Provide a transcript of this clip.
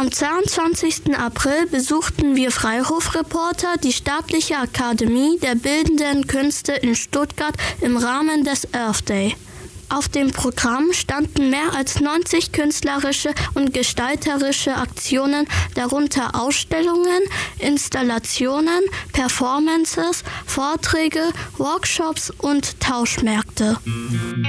Am 22. April besuchten wir Freihof-Reporter die Staatliche Akademie der Bildenden Künste in Stuttgart im Rahmen des Earth Day. Auf dem Programm standen mehr als 90 künstlerische und gestalterische Aktionen, darunter Ausstellungen, Installationen, Performances, Vorträge, Workshops und Tauschmärkte.